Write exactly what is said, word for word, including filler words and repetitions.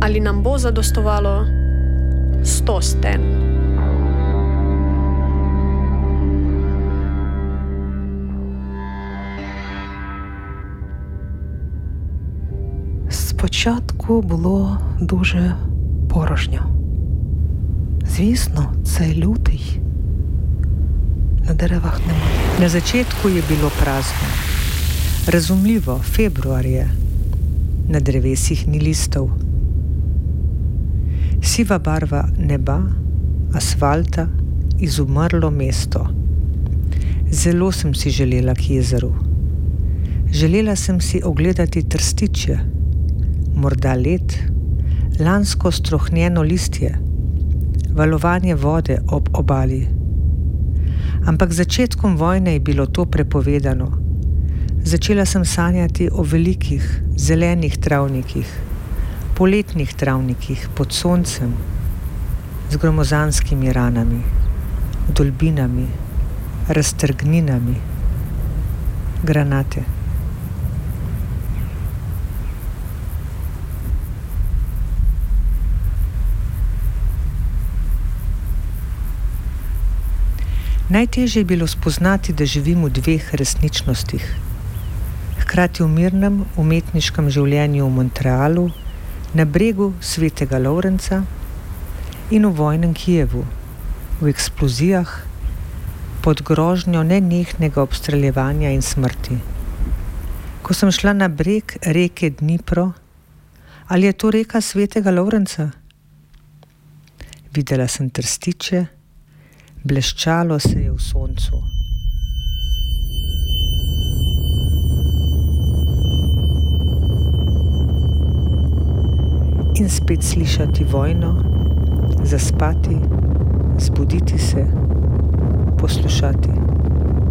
Ali nam bo zadostovalo sto sten? Спочатку було дуже порожньо. Звісно, це лютий. Na dеревах немає. Na začetku je bilo prazno. Razumljivo, februar je. Na drevesih ni listov. Siva barva neba, asfalta, izumrlo mesto. Zelo sem si želela k jezeru. Želela sem si ogledati trstiče, morda led, lansko strohnjeno listje, valovanje vode ob obali. Ampak začetkom vojne je bilo to prepovedano. Začela sem sanjati o velikih, zelenih travnikih, poletnih travnikih pod soncem, z gromozanskimi ranami, vdolbinami, raztrgninami, granate. Najtežje je bilo spoznati, da živim v dveh resničnostih. Hkrati v mirnem umetniškem življenju v Montrealu, na bregu Svetega Lovrenca in v vojnem Kijevu, v eksplozijah, pod grožnjo nenehnega obstreljevanja in smrti. Ko sem šla na breg reke Dnipro, ali je to reka Svetega Lovrenca? Videla sem trstiče, bleščalo se je v soncu. In spet slišati vojno, zaspati, zbuditi se, poslušati.